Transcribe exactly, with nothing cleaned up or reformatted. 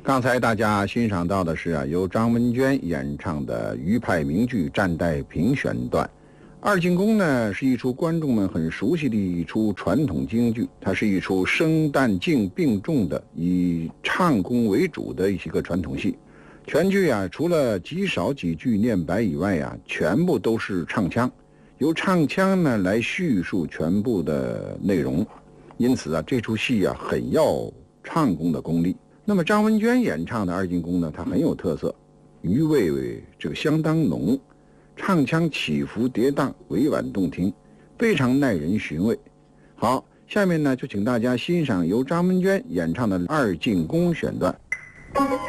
刚才大家欣赏到的是啊，由张文娟演唱的余派名剧《战代评选段》。二进宫呢是一出观众们很熟悉的一出传统京剧，它是一出生旦净并重的以唱功为主的一些个传统戏。全剧啊，除了极少几句念白以外啊，全部都是唱腔，由唱腔呢来叙述全部的内容。因此啊，这出戏啊很要唱功的功力。那么张文娟演唱的二进宫呢，它很有特色，余味这个相当浓，唱腔起伏跌宕，委婉动听，非常耐人寻味。好，下面呢就请大家欣赏由张文娟演唱的二进宫选段。